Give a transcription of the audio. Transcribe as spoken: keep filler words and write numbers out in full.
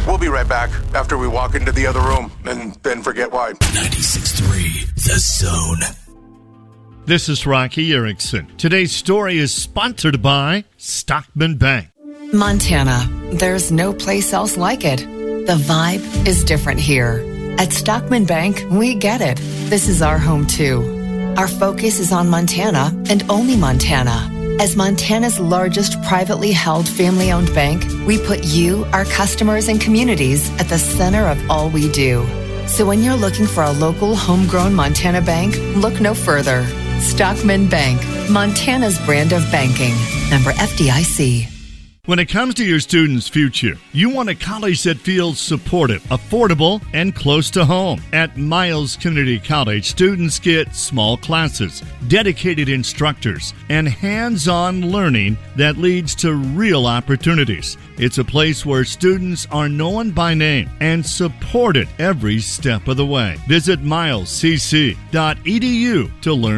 We'll be right back after we walk into the other room and then forget why. ninety-six point three The Zone. This is Rocky Erickson. Today's story is sponsored by Stockman Bank. Montana. There's no place else like it. The vibe is different here. At Stockman Bank, we get it. This is our home, too. Our focus is on Montana and only Montana. As Montana's largest privately held family-owned bank, we put you, our customers, and communities at the center of all we do. So when you're looking for a local, homegrown Montana bank, look no further. Stockman Bank, Montana's brand of banking. Member F D I C. When it comes to your students' future, you want a college that feels supportive, affordable, and close to home. At Miles Community College, students get small classes, dedicated instructors, and hands-on learning that leads to real opportunities. It's a place where students are known by name and supported every step of the way. Visit miles c c dot e d u to learn